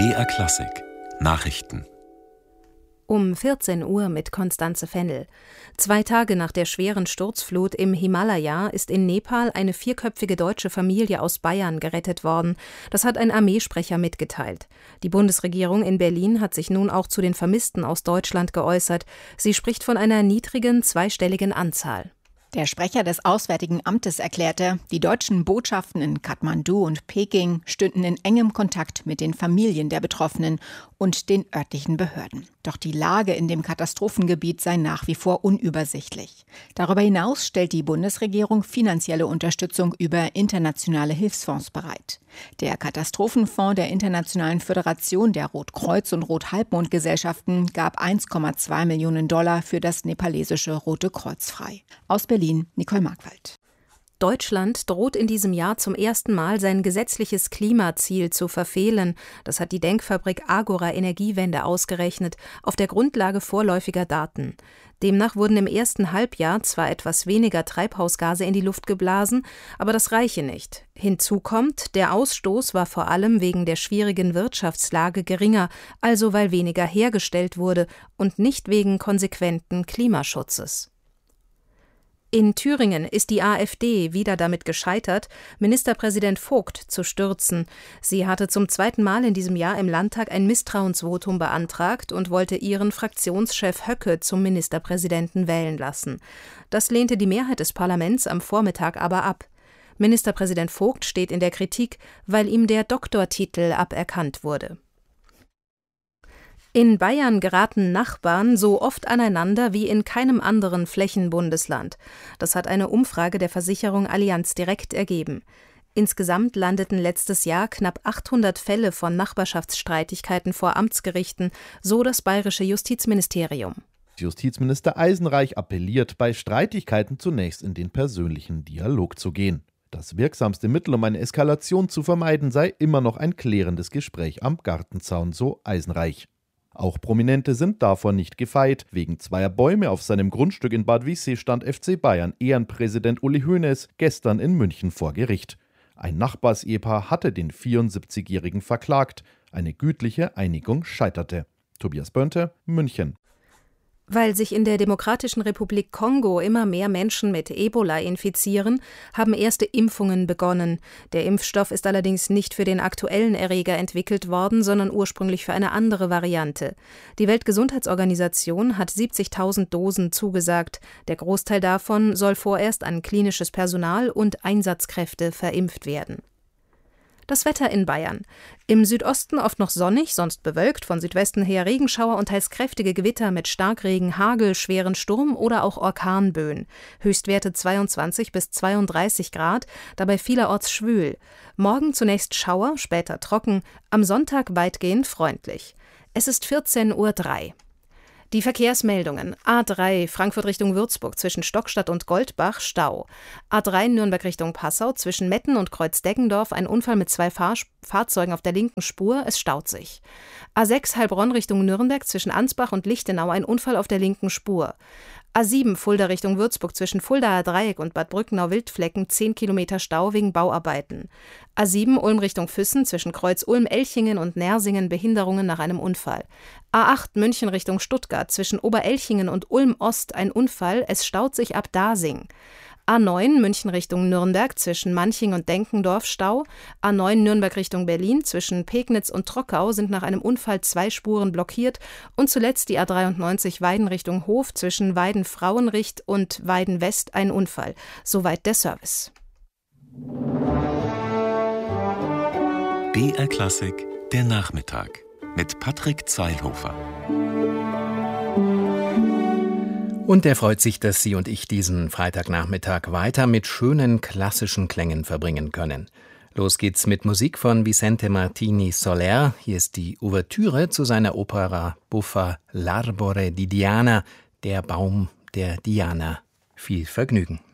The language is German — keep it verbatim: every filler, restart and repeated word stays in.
B R Klassik Nachrichten. Um vierzehn Uhr mit Konstanze Fennel. Zwei Tage nach der schweren Sturzflut im Himalaya ist in Nepal eine vierköpfige deutsche Familie aus Bayern gerettet worden. Das hat ein Armeesprecher mitgeteilt. Die Bundesregierung in Berlin hat sich nun auch zu den Vermissten aus Deutschland geäußert. Sie spricht von einer niedrigen, zweistelligen Anzahl. Der Sprecher des Auswärtigen Amtes erklärte, die deutschen Botschaften in Kathmandu und Peking stünden in engem Kontakt mit den Familien der Betroffenen und den örtlichen Behörden. Doch die Lage in dem Katastrophengebiet sei nach wie vor unübersichtlich. Darüber hinaus stellt die Bundesregierung finanzielle Unterstützung über internationale Hilfsfonds bereit. Der Katastrophenfonds der Internationalen Föderation der Rotkreuz- und Rothalbmond-Gesellschaften gab eins Komma zwei Millionen Dollar für das nepalesische Rote Kreuz frei. Aus Berlin, Nicole Markwald. Deutschland droht in diesem Jahr zum ersten Mal sein gesetzliches Klimaziel zu verfehlen. Das hat die Denkfabrik Agora Energiewende ausgerechnet, auf der Grundlage vorläufiger Daten. Demnach wurden im ersten Halbjahr zwar etwas weniger Treibhausgase in die Luft geblasen, aber das reiche nicht. Hinzu kommt, der Ausstoß war vor allem wegen der schwierigen Wirtschaftslage geringer, also weil weniger hergestellt wurde und nicht wegen konsequenten Klimaschutzes. In Thüringen ist die AfD wieder damit gescheitert, Ministerpräsident Vogt zu stürzen. Sie hatte zum zweiten Mal in diesem Jahr im Landtag ein Misstrauensvotum beantragt und wollte ihren Fraktionschef Höcke zum Ministerpräsidenten wählen lassen. Das lehnte die Mehrheit des Parlaments am Vormittag aber ab. Ministerpräsident Vogt steht in der Kritik, weil ihm der Doktortitel aberkannt wurde. In Bayern geraten Nachbarn so oft aneinander wie in keinem anderen Flächenbundesland. Das hat eine Umfrage der Versicherung Allianz Direkt ergeben. Insgesamt landeten letztes Jahr knapp achthundert Fälle von Nachbarschaftsstreitigkeiten vor Amtsgerichten, so das bayerische Justizministerium. Justizminister Eisenreich appelliert, bei Streitigkeiten zunächst in den persönlichen Dialog zu gehen. Das wirksamste Mittel, um eine Eskalation zu vermeiden, sei immer noch ein klärendes Gespräch am Gartenzaun, so Eisenreich. Auch Prominente sind davor nicht gefeit. Wegen zweier Bäume auf seinem Grundstück in Bad Wiessee stand F C Bayern Ehrenpräsident Uli Hoeneß gestern in München vor Gericht. Ein Nachbarsehepaar hatte den vierundsiebzigjährigen verklagt. Eine gütliche Einigung scheiterte. Tobias Börnte, München. Weil sich in der Demokratischen Republik Kongo immer mehr Menschen mit Ebola infizieren, haben erste Impfungen begonnen. Der Impfstoff ist allerdings nicht für den aktuellen Erreger entwickelt worden, sondern ursprünglich für eine andere Variante. Die Weltgesundheitsorganisation hat siebzigtausend Dosen zugesagt. Der Großteil davon soll vorerst an klinisches Personal und Einsatzkräfte verimpft werden. Das Wetter in Bayern. Im Südosten oft noch sonnig, sonst bewölkt, von Südwesten her Regenschauer und teils kräftige Gewitter mit Starkregen, Hagel, schweren Sturm oder auch Orkanböen. Höchstwerte zweiundzwanzig bis zweiunddreißig Grad, dabei vielerorts schwül. Morgen zunächst Schauer, später trocken, am Sonntag weitgehend freundlich. Es ist vierzehn Uhr drei. Die Verkehrsmeldungen. A drei Frankfurt Richtung Würzburg zwischen Stockstadt und Goldbach Stau. A drei Nürnberg Richtung Passau zwischen Metten und Kreuz-Deggendorf ein Unfall mit zwei Fahr- Fahrzeugen auf der linken Spur, es staut sich. A sechs Heilbronn Richtung Nürnberg zwischen Ansbach und Lichtenau ein Unfall auf der linken Spur. A sieben Fulda Richtung Würzburg zwischen Fuldaer Dreieck und Bad Brückenau-Wildflecken zehn Kilometer Stau wegen Bauarbeiten. A sieben Ulm Richtung Füssen zwischen Kreuz-Ulm-Elchingen und Nersingen Behinderungen nach einem Unfall. A acht München Richtung Stuttgart zwischen Oberelchingen und Ulm-Ost ein Unfall, es staut sich ab Dasing. A neun München Richtung Nürnberg zwischen Manching und Denkendorf Stau. A neun Nürnberg Richtung Berlin zwischen Pegnitz und Trockau sind nach einem Unfall zwei Spuren blockiert. Und zuletzt die A dreiundneunzig Weiden Richtung Hof zwischen Weiden-Frauenricht und Weiden-West ein Unfall. Soweit der Service. B R Klassik, der Nachmittag mit Patrick Zweilhofer. Und er freut sich, dass Sie und ich diesen Freitagnachmittag weiter mit schönen klassischen Klängen verbringen können. Los geht's mit Musik von Vicente Martini Soler. Hier ist die Ouvertüre zu seiner Opera buffa L'Arbore di Diana, der Baum der Diana. Viel Vergnügen.